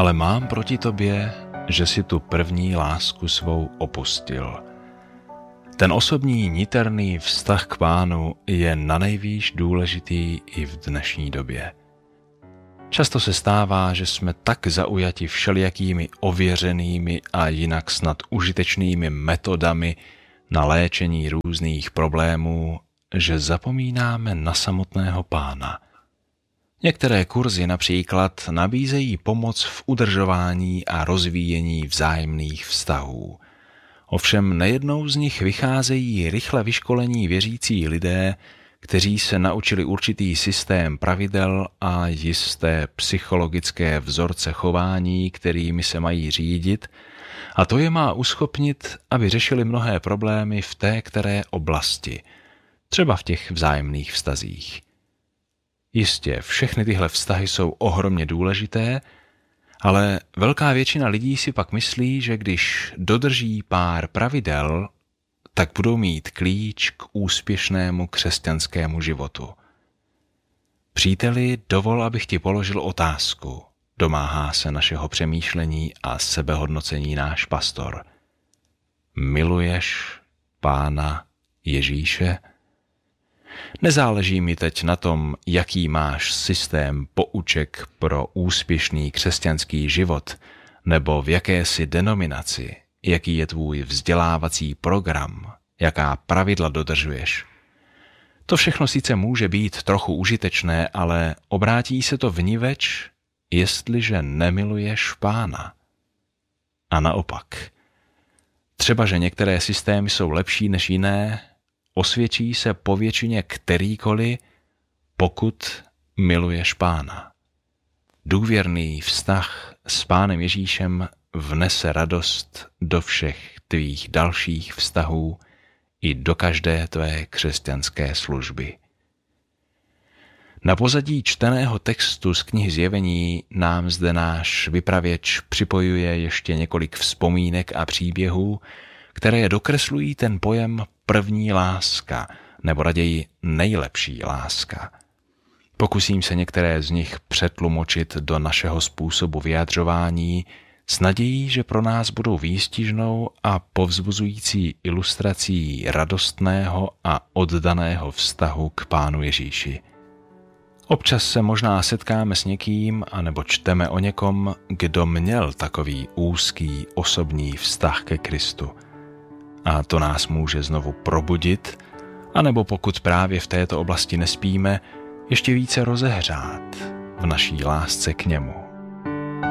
Ale mám proti tobě, že si tu první lásku svou opustil. Ten osobní niterný vztah k Pánu je nanejvýš důležitý i v dnešní době. Často se stává, že jsme tak zaujati všelijakými ověřenými a jinak snad užitečnými metodami na léčení různých problémů, že zapomínáme na samotného Pána. Některé kurzy například nabízejí pomoc v udržování a rozvíjení vzájemných vztahů. Ovšem nejednou z nich vycházejí rychle vyškolení věřící lidé, kteří se naučili určitý systém pravidel a jisté psychologické vzorce chování, kterými se mají řídit, a to je má uschopnit, aby řešili mnohé problémy v té které oblasti, třeba v těch vzájemných vztazích. Jistě, všechny tyhle vztahy jsou ohromně důležité, ale velká většina lidí si pak myslí, že když dodrží pár pravidel, tak budou mít klíč k úspěšnému křesťanskému životu. Příteli, dovol, abych ti položil otázku. Domáhá se našeho přemýšlení a sebehodnocení náš pastor. Miluješ Pána Ježíše? Nezáleží mi teď na tom, jaký máš systém pouček pro úspěšný křesťanský život, nebo v jakési denominaci, jaký je tvůj vzdělávací program, jaká pravidla dodržuješ. To všechno sice může být trochu užitečné, ale obrátí se to vniveč, jestliže nemiluješ Pána. A naopak. Třeba, že některé systémy jsou lepší než jiné, osvědčí se po většině kterýkoliv, pokud miluješ Pána. Důvěrný vztah s Pánem Ježíšem vnese radost do všech tvých dalších vztahů i do každé tvé křesťanské služby. Na pozadí čteného textu z knihy Zjevení nám zde náš vypravěč připojuje ještě několik vzpomínek a příběhů, které dokreslují ten pojem první láska, nebo raději nejlepší láska. Pokusím se některé z nich přetlumočit do našeho způsobu vyjadřování s nadějí, že pro nás budou výstižnou a povzbuzující ilustrací radostného a oddaného vztahu k Pánu Ježíši. Občas se možná setkáme s někým, anebo čteme o někom, kdo měl takový úzký osobní vztah ke Kristu. A to nás může znovu probudit, anebo pokud právě v této oblasti nespíme, ještě více rozehřát v naší lásce k němu.